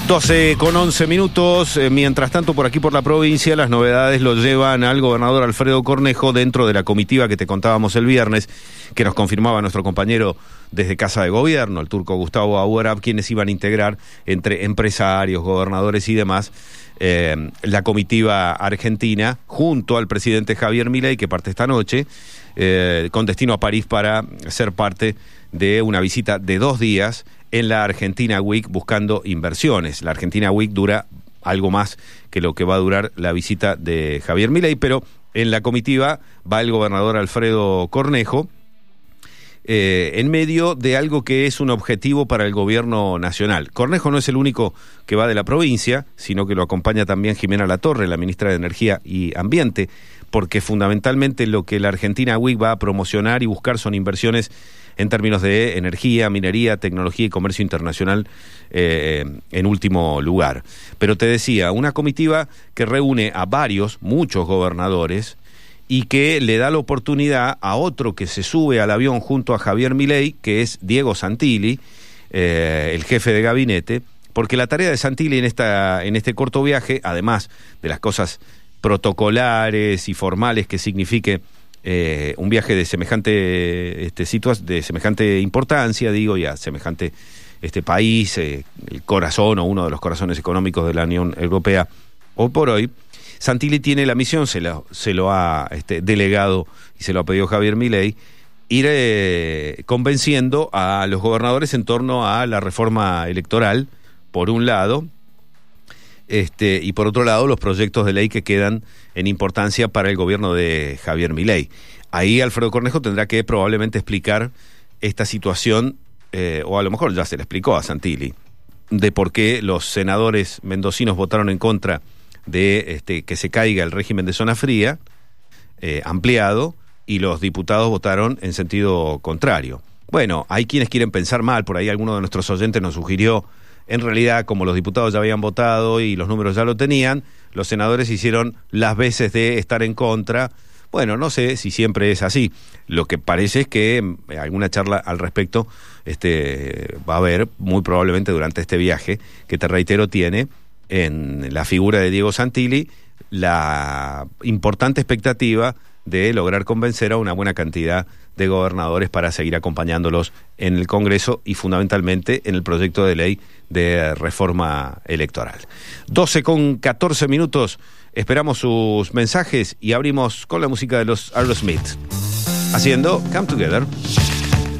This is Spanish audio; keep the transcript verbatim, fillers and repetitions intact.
doce con once minutos. Eh, mientras tanto, por aquí por la provincia, las novedades lo llevan al gobernador Alfredo Cornejo dentro de la comitiva que te contábamos el viernes, que nos confirmaba nuestro compañero desde Casa de Gobierno, el turco Gustavo Auerab, quienes iban a integrar entre empresarios, gobernadores y demás eh, la comitiva argentina junto al presidente Javier Milei, que parte esta noche eh, con destino a París para ser parte de una visita de dos días en la Argentina Week buscando inversiones. La Argentina Week dura algo más que lo que va a durar la visita de Javier Milei, pero en la comitiva va el gobernador Alfredo Cornejo, eh, en medio de algo que es un objetivo para el gobierno nacional. Cornejo no es el único que va de la provincia, sino que lo acompaña también Jimena Latorre, la ministra de Energía y Ambiente, porque fundamentalmente lo que la Argentina Week va a promocionar y buscar son inversiones en términos de energía, minería, tecnología y comercio internacional eh, en último lugar. Pero te decía, una comitiva que reúne a varios, muchos gobernadores, y que le da la oportunidad a otro que se sube al avión junto a Javier Milei, que es Diego Santilli, eh, el jefe de gabinete, porque la tarea de Santilli en, esta, en este corto viaje, además de las cosas protocolares y formales que signifique Eh, un viaje de semejante este, situa- de semejante importancia, digo, y a semejante este país, eh, el corazón o uno de los corazones económicos de la Unión Europea hoy por hoy, Santilli tiene la misión, se lo, se lo ha este, delegado y se lo ha pedido Javier Milei, ir eh, convenciendo a los gobernadores en torno a la reforma electoral, por un lado, Este, y por otro lado los proyectos de ley que quedan en importancia para el gobierno de Javier Milei. Ahí Alfredo Cornejo tendrá que probablemente explicar esta situación, eh, o a lo mejor ya se le explicó a Santilli, de por qué los senadores mendocinos votaron en contra de este, que se caiga el régimen de zona fría eh, ampliado, y los diputados votaron en sentido contrario. Bueno, hay quienes quieren pensar mal, por ahí alguno de nuestros oyentes nos sugirió, en realidad, como los diputados ya habían votado y los números ya lo tenían, los senadores hicieron las veces de estar en contra. Bueno, no sé si siempre es así. Lo que parece es que eh, alguna charla al respecto este, va a haber, muy probablemente durante este viaje, que te reitero tiene en la figura de Diego Santilli la importante expectativa de lograr convencer a una buena cantidad de gobernadores para seguir acompañándolos en el Congreso y fundamentalmente en el proyecto de ley de reforma electoral. doce con catorce minutos, esperamos sus mensajes y abrimos con la música de los Aerosmith, haciendo Come Together.